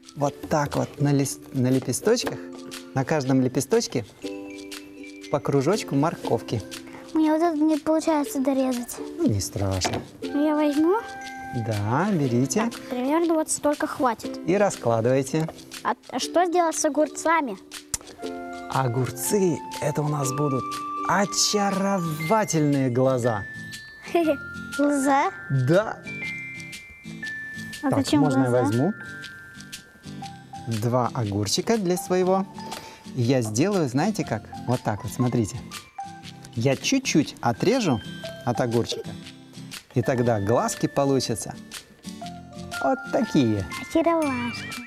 вот так вот на лепесточках, на каждом лепесточке по кружочку морковки. Мне вот это не получается дорезать. Ну, не страшно. Я возьму. Да, берите Примерно вот столько хватит. и раскладывайте. А что сделать с огурцами? Огурцы – это у нас будут очаровательные глаза. Глаза? Да. А Так, зачем можно глаза? я возьму 2 огурчика для своего. И я сделаю, знаете как? Вот так вот, смотрите. Я чуть-чуть отрежу от огурчика, и тогда глазки получатся вот такие. Очаровашка.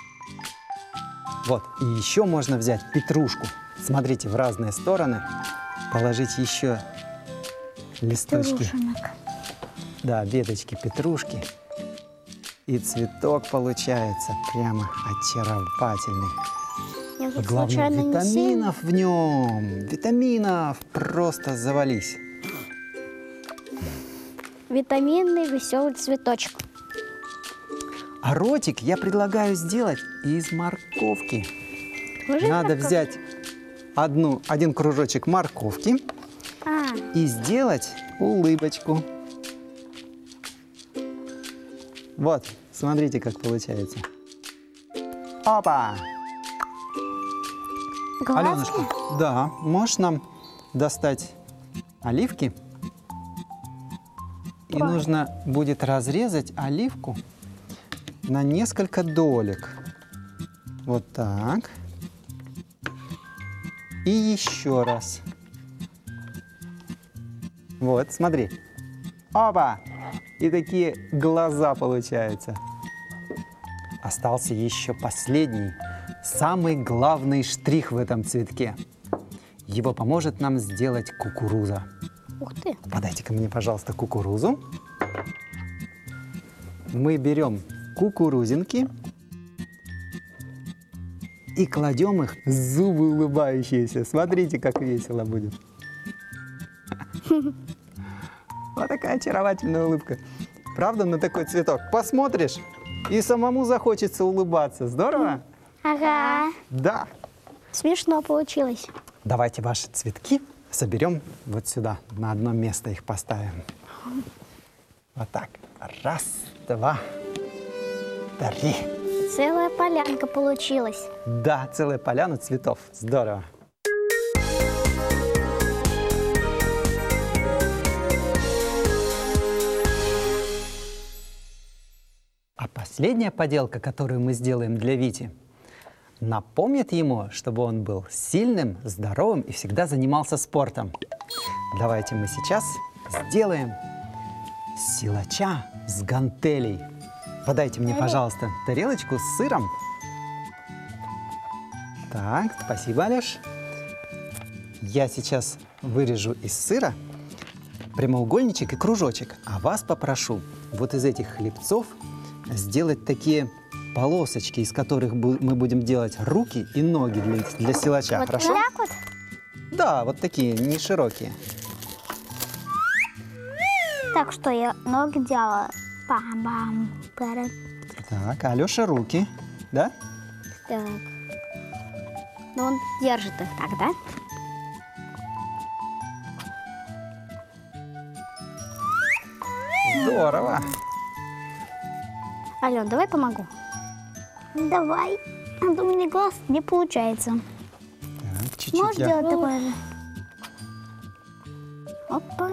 Вот, и еще можно взять петрушку. Смотрите, в разные стороны положить еще листочки. Трушинок. Да, веточки петрушки. И цветок получается прямо очаровательный. Я тут Главное, случайно не сильно. витаминов в нем. Витаминов просто завались. Витаминный веселый цветочек. А ротик я предлагаю сделать из морковки. Ложись Надо морковку. взять один кружочек морковки и сделать улыбочку. Вот, смотрите, как получается. Опа! Глазки? Аленушка, да, можешь нам достать оливки? И Давай. нужно будет разрезать оливку на несколько долек. Вот так. И еще раз. Вот, смотри. Опа! И такие глаза получаются. Остался еще последний, самый главный штрих в этом цветке. Его поможет нам сделать кукуруза. Ух ты. Подайте-ка мне, пожалуйста, кукурузу. Мы берем кукурузинки и кладем их, зубы улыбающиеся. Смотрите, как весело будет. Вот такая очаровательная улыбка. Правда, на такой цветок? Посмотришь, и самому захочется улыбаться. Здорово? Ага. Да. Смешно получилось. Давайте ваши цветки соберем вот сюда, на одно место их поставим. Вот так. 1, 2, 3. Целая полянка получилась. Да, целая поляна цветов. Здорово. А последняя поделка, которую мы сделаем для Вити, напомнит ему, чтобы он был сильным, здоровым и всегда занимался спортом. Давайте мы сейчас сделаем силача с гантелей. Подайте мне, пожалуйста, тарелочку с сыром. Так, спасибо, Алеш. Я сейчас вырежу из сыра прямоугольничек и кружочек, а вас попрошу вот из этих хлебцов сделать такие полосочки, из которых мы будем делать руки и ноги для силача. Вот Хорошо? так вот? Да, вот такие, не широкие. Так что я ноги делала. Бам-бам. Пара. Так, а Алеша руки, да? Так. Ну он держит их так, да? Здорово. Ален, давай помогу. Давай. А то у меня глаз не получается. Так, чуть-чуть Можешь я... делать такое же? Опа.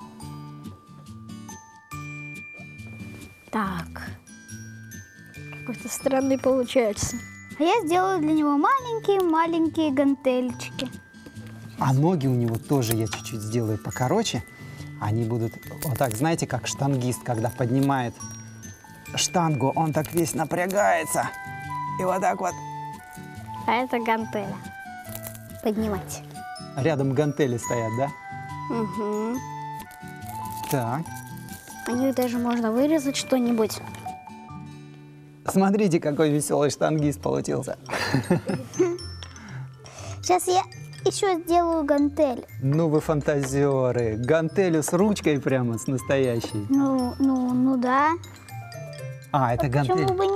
Так. Какой-то странный получается. А я сделаю для него маленькие-маленькие гантельчики. А ноги у него тоже я чуть-чуть сделаю покороче. Они будут вот так, знаете, как штангист, когда поднимает штангу, он так весь напрягается. И вот так вот. А это гантеля. Поднимать. Рядом гантели стоят, да? Угу. Так. На них даже можно вырезать что-нибудь. Смотрите, какой веселый штангист получился. Сейчас я еще сделаю гантель. Ну вы фантазеры. Гантелю с ручкой прямо, с настоящей. Ну да. А, это Почему гантель. бы